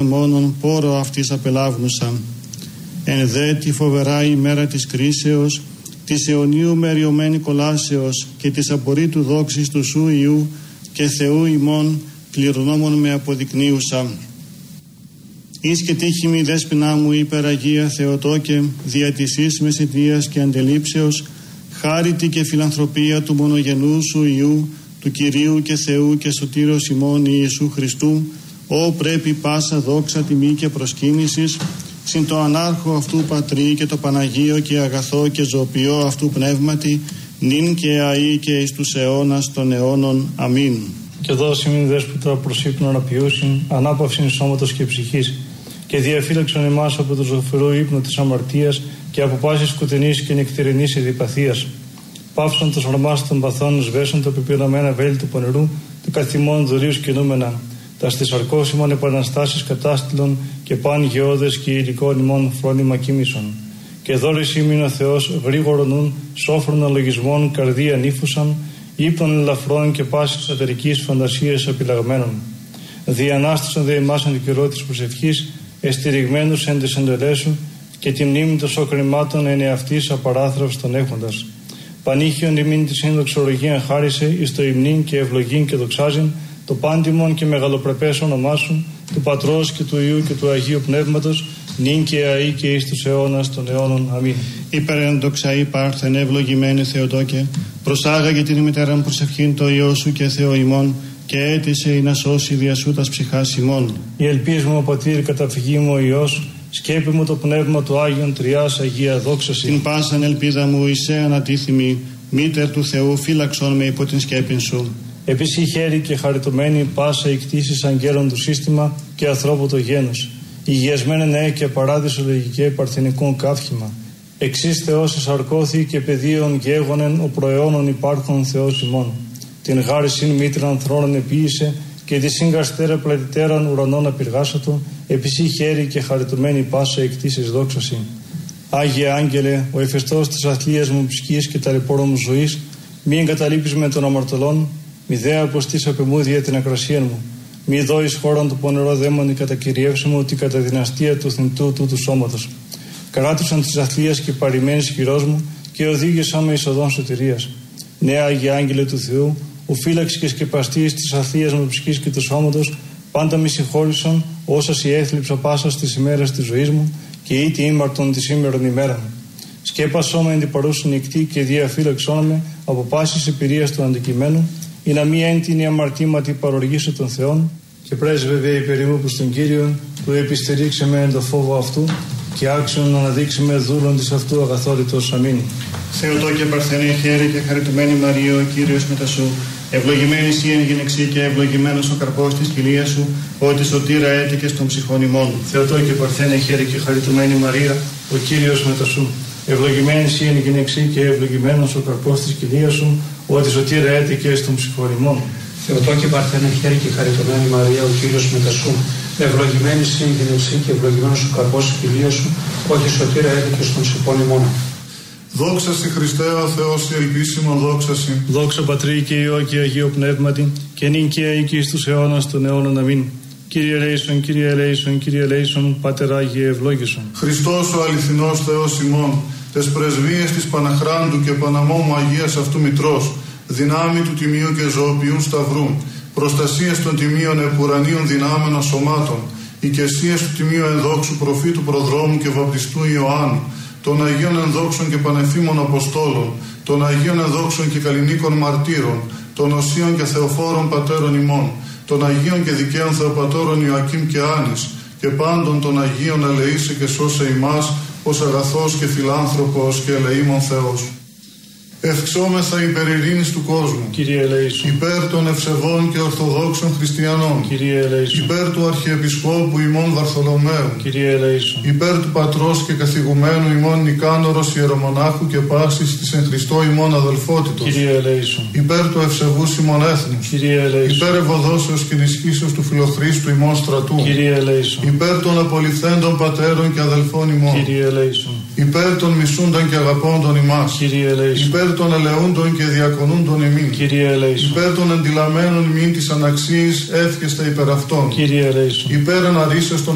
ημώνων πόρο αυτής απελάβνουσα. Εν δε τη φοβερά ημέρα της κρίσεως, της αιωνίου μεριωμένη κολάσεως και της απορρίτου δόξης του Σου Υιού και Θεού ημών κληρονόμων με αποδεικνύουσα. Εις και τύχημη δέσποινά μου υπεραγία Θεοτόκε, δια της εις μεσητείας και αντελήψεως, χάριτη και φιλανθρωπία του μονογενού Σου Υιού, του Κυρίου και Θεού και Σωτήρος ημών Ιησού Χριστού, ό πρέπει πάσα δόξα, τιμή και προσκύνησης, συν το ανάρχο αυτού Πατρί και το Παναγίο και αγαθό και ζωοποιό αυτού πνεύματι, νυν και αεί και εις τους αιώνας των αιώνων. Αμήν. Και δώσει μην δέσποτα προς ύπνο να ποιούσιν, ανάπαυσιν σώματος και ψυχής, και διαφύλαξον εμάς από το ζωφερό ύπνο της αμαρτίας και από πάσης σκοτεινής και νεκτερινής ειδιπαθίας. Πάυσον το σαρμάς των παθών, σβέσον το πεπειραμένα βέλη του πονηρού, του καθημών δωρείους κινούμενα, τα στις αρκώσιμων επαναστάσεις κατάστηλων και παν γεώδες και υλικών ημών φρόνημα κοίμησον. Και δώρης ήμην ο Θεός γρήγορον νουν, σόφρον αλογισμών, καρδία νύφουσαν, ύπνων ελαφρών και πάσης ατερικής φαντασίας επιλαγμένων. Διανάστησαν δε εμάς εν καιρό της προσευχής, εστηριγμένους εν της εντελέσου και τη μνήμη των σοκρημάτων εν εαυτής απαράθραυστον έχοντας. Πανήχιον ημίν τη σύνδοξολογία χάρισε εις το υμνήν και ευλογήν και δοξάζειν, το πάντιμον και μεγαλοπρεπές όνομά Σου, του Πατρός και του Υιού και του Αγίου Πνεύματος, νυν και αεί και εις τους αιώνας των αιώνων. Αμήν. Υπερέντοξα υπάρχθεν ευλογημένη Θεοτόκε, προσάγαγε την ημιτέραν προσευχήν το Υιό Σου και Θεό ημών, και έτησε ή να σώσει δια Σου τας ψυχάς ημών. Η ελπίς μου, Πατήρ, καταφυγή μου ο Υιός, σκέπη μου το πνεύμα του Άγιον Τριάς Αγία δόξαση. Την πάσαν ελπίδα μου εισέ ανατίθιμη, μήτερ του Θεού φύλαξον με υπό την σκέπην Σου. Επίση χέρι και χαριτωμένη πάσα εκτίσεις αγγέλων του σύστημα και ανθρώπου το γένος. Υγιασμένε νέε και παράδεισο λογικέ παρθενικών καύχημα. Εξής Θεός εσαρκώθη και πεδίων γέγονεν ο προαιώνων υπάρχων Θεός ημών. Την γάρισιν μήτραν θρόνων επίησε και τη συγκαστέρα πλατητέραν ουρανών απειργάσατο, επίση χέρι και χαριτωμένη πάσα εκτίσεις δόξαση. Άγιε Άγγελε, ο εφεστός της αθλίας μου ψυχής και ταλαιπώρων μου ζωής, μη εγκαταλείπεις με των αμαρτωλών, μη δε αποστείς απεμούδια την ακρασία μου, μη δώεις χώραν του πονηρό δαίμονι κατακυριεύσιμο ότι κατά δυναστεία του θνητού τούτου σώματος. Καράτουσαν της αθλίας και παρημένης χειρός μου και οδήγησαν με εις οδόν σωτηρίας. Νέα Άγιε Άγγελε του Θεού, ο φύλαξη και σκεπαστής της αθλίας μου ψυχής και του σώματος, πάντα μη συγχώρησαν όσα σοι έθλιψα πάσα στις ημέρες της ζωής μου και ήτι ήμαρτον τη σήμερον ημέρα μου. Σκέπασό με εν την παρούσιν νυχτή και διαφύλαξόν με από πάσης εμπειρίας του αντικειμένου, ή να μη έντυνη αμαρτήματι παροργήσω των Θεών, και πρέσβευε υπερήμου προς τον Κύριον, που επιστερήξε με εν το φόβο αυτού, και άξιον να αναδείξει με δούλον της αυτού αγαθότητος. Αμήν. Θεοτόκε παρθενέ χέρι και χαριτωμένη Μαρία, ο Κύριος μετά Σου, ευλογημένη εσύ εν γυναιξή και ευλογημένος ο καρπός της κοιλίας Σου, ότι σωτήρα έτηκες των ψυχών ημών. Θεοτόκε παρθένε χέρι και χαριτωμένη Μαρία, ο Κύριος μετά Σου, ευλογημένη εσύ εν γυναιξή και ευλογημένος ο καρπός της κοιλίας Σου, ότι σωτήρα έτηκες των ψυχών ημών. Θεοτόκε παρθένε χέρι και χαριτωμένη Μαρία, ο Κύριος μετά Σου, ευλογημένη εσύ εν γυναιξή και ευλογημένος ο καρπός της κοιλίας Σου, ότι σωτήρα έτηκες των ψυχών ημών. Δόξα Συ Χριστέ ο Θεός η ελπίσιμο δόξα Συ. Δόξα Πατρί και Υιό και Αγίο Πνεύματι, και νυν και αεί και εις τους αιώνας των αιώνων. Αμήν. Κύριε ελέησον, Κύριε ελέησον, Κύριε ελέησον, Πάτερ Άγιε ευλόγησον. Χριστός ο αληθινός Θεός ημών, τες πρεσβείες της Παναχράντου και Παναμόμου Αγίας αυτού Μητρός, δυνάμει του τιμίου και ζωοποιούν σταυρού, προστασίες των τιμίων επουρανίων δυνάμενων σωμάτων, οικεσίες του τιμίου ενδόξου προφήτου προδρόμου και βαπτιστού Ιωάννου, των Αγίων ενδόξων και πανεφήμων Αποστόλων, των Αγίων ενδόξων και καλλινίκων μαρτύρων, των Οσίων και Θεοφόρων Πατέρων ημών, των Αγίων και δικαίων Θεοπατώρων Ιωακήμ και Άνης, και πάντων των Αγίων ελεήσε και σώσε ημάς, ως αγαθός και φιλάνθρωπος και ελεήμων Θεός. Ευξόμεθα υπερ ειρήνης του κόσμου, Κύριε ελέησον. υπέρ των ευσεβών και ορθοδόξων χριστιανών, Κύριε ελέησον. υπέρ του Αρχιεπισκόπου ημών Βαρθολομαίου, Κύριε ελέησον. υπέρ του Πατρός και καθηγουμένου ημών Νικάνορος Ιερομονάχου και πάσης της εν Χριστώ ημών αδελφότητος, Κύριε ελέησον. υπέρ του ευσεβούς ημών έθνους, Κύριε ελέησον. υπέρ ευωδόσεως και ενισχύσεως του Φιλοχρίστου ημών στρατού, Κύριε ελέησον. υπέρ των απολυθέντων πατέρων και αδελφών ημών, Κύριε ελέησον. υπέρ των μισούντων και αγαπώντων ημάς, Κύριε ελέησον. υπέρ των ελεούντων και διακονούντων ημίν, Κύριε ελέησον. υπέρ των εντυλαμένων ημίν της αναξίης εύχεστα υπέρ αυτών, Κύριε ελέησον. υπέρ αναρρίσεως των